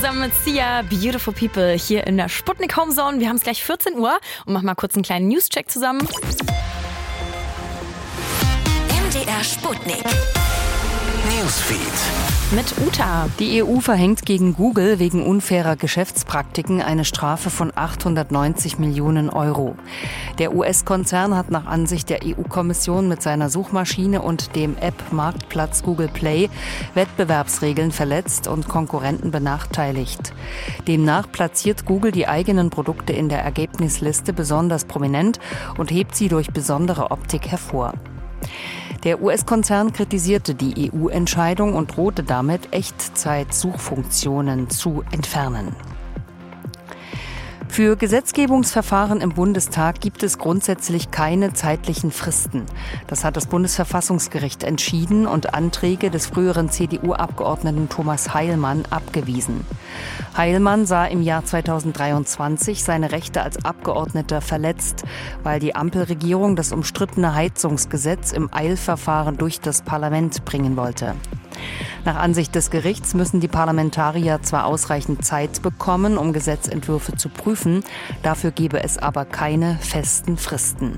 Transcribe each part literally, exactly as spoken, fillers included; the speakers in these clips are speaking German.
zusammen mit Sia, Beautiful People hier in der Sputnik Homezone. Wir haben es gleich vierzehn Uhr und machen mal kurz einen kleinen News-Check zusammen. M D R Sputnik. Newsfeed. Mit Uta. Die E U verhängt gegen Google wegen unfairer Geschäftspraktiken eine Strafe von achthundertneunzig Millionen Euro. Der U S-Konzern hat nach Ansicht der E U-Kommission mit seiner Suchmaschine und dem App-Marktplatz Google Play Wettbewerbsregeln verletzt und Konkurrenten benachteiligt. Demnach platziert Google die eigenen Produkte in der Ergebnisliste besonders prominent und hebt sie durch besondere Optik hervor. Der U S-Konzern kritisierte die E U-Entscheidung und drohte damit, Echtzeit-Suchfunktionen zu entfernen. Für Gesetzgebungsverfahren im Bundestag gibt es grundsätzlich keine zeitlichen Fristen. Das hat das Bundesverfassungsgericht entschieden und Anträge des früheren C D U-Abgeordneten Thomas Heilmann abgewiesen. Heilmann sah im Jahr zweitausenddreiundzwanzig seine Rechte als Abgeordneter verletzt, weil die Ampelregierung das umstrittene Heizungsgesetz im Eilverfahren durch das Parlament bringen wollte. Nach Ansicht des Gerichts müssen die Parlamentarier zwar ausreichend Zeit bekommen, um Gesetzentwürfe zu prüfen, dafür gebe es aber keine festen Fristen.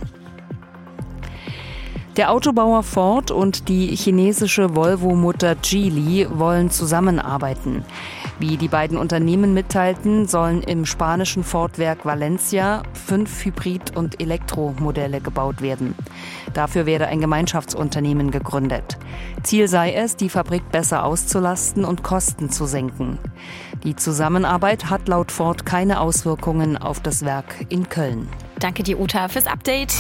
Der Autobauer Ford und die chinesische Volvo-Mutter Geely wollen zusammenarbeiten. Wie die beiden Unternehmen mitteilten, sollen im spanischen Ford-Werk Valencia fünf Hybrid- und Elektromodelle gebaut werden. Dafür werde ein Gemeinschaftsunternehmen gegründet. Ziel sei es, die Fabrik besser auszulasten und Kosten zu senken. Die Zusammenarbeit hat laut Ford keine Auswirkungen auf das Werk in Köln. Danke dir, Uta, fürs Update.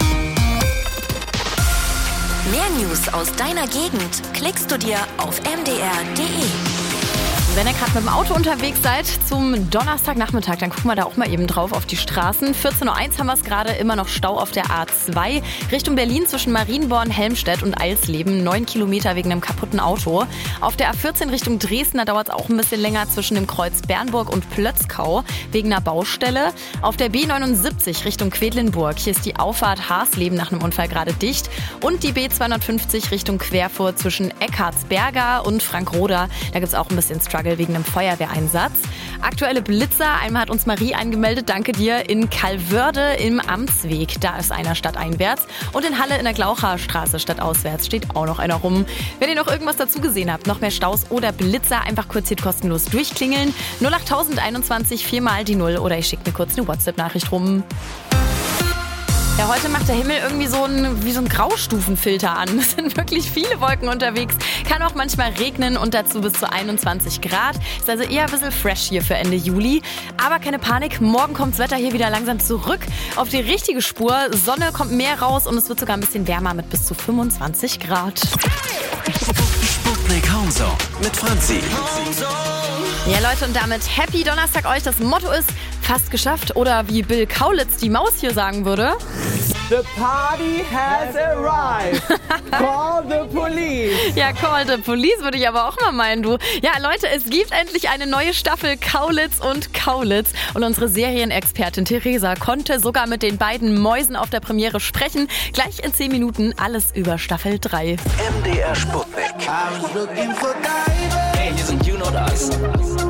Mehr News aus deiner Gegend klickst du dir auf m d r punkt d e. Wenn ihr gerade mit dem Auto unterwegs seid zum Donnerstagnachmittag, dann gucken wir da auch mal eben drauf auf die Straßen. vierzehn Uhr eins haben wir es gerade, immer noch Stau auf der A zwei. Richtung Berlin zwischen Marienborn, Helmstedt und Eilsleben. Neun Kilometer wegen einem kaputten Auto. Auf der A vierzehn Richtung Dresden, da dauert es auch ein bisschen länger zwischen dem Kreuz Bernburg und Plötzkau wegen einer Baustelle. Auf der B neunundsiebzig Richtung Quedlinburg, hier ist die Auffahrt Haarsleben nach einem Unfall gerade dicht. Und die B zweihundertfünfzig Richtung Querfurt zwischen Eckartsberger und Frankroda, da gibt es auch ein bisschen Struggle wegen einem Feuerwehreinsatz. Aktuelle Blitzer, einmal hat uns Marie eingemeldet, danke dir, in Calvörde im Amtsweg, da ist einer stadteinwärts und in Halle in der Glaucherstraße stadtauswärts steht auch noch einer rum. Wenn ihr noch irgendwas dazu gesehen habt, noch mehr Staus oder Blitzer, einfach kurz hier kostenlos durchklingeln. null acht einundzwanzig vier mal die null oder ich schicke mir kurz eine WhatsApp-Nachricht rum. Ja, heute macht der Himmel irgendwie so ein, wie so ein Graustufenfilter an. Es sind wirklich viele Wolken unterwegs. Kann auch manchmal regnen und dazu bis zu einundzwanzig Grad. Ist also eher ein bisschen fresh hier für Ende Juli. Aber keine Panik, morgen kommt das Wetter hier wieder langsam zurück auf die richtige Spur. Sonne kommt mehr raus und es wird sogar ein bisschen wärmer mit bis zu fünfundzwanzig Grad. Sputnik Homezone mit Franzi. Ja, Leute, und damit Happy Donnerstag euch. Das Motto ist fast geschafft. Oder wie Bill Kaulitz, die Maus hier, sagen würde: The party has arrived. Call the police. Ja, call the police würde ich aber auch mal meinen, du. Ja, Leute, es gibt endlich eine neue Staffel Kaulitz und Kaulitz. Und unsere Serienexpertin Theresa konnte sogar mit den beiden Mäusen auf der Premiere sprechen. Gleich in zehn Minuten alles über Staffel drei. M D R Sputnik. Hey, hier sind You Know Us.